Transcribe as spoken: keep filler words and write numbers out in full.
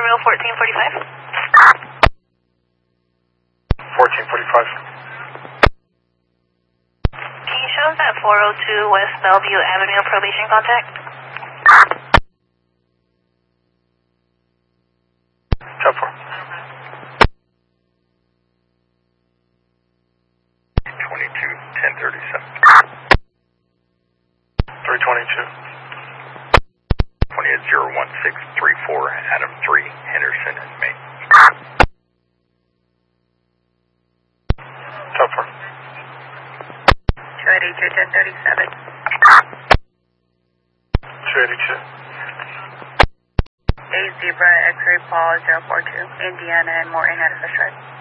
Zero fourteen forty five. Fourteen forty five. Can you show us that four oh two West Bellevue Avenue probation contact? ten four. Twenty-two ten thirty-seven. Three twenty two. Twenty-eight zero one six three four Adam three Henderson and Main. ten four. Two eighty-two ten thirty-seven. Two eighty two. A Zebra X-ray Paul zero four two Indiana and Morton out of the shred.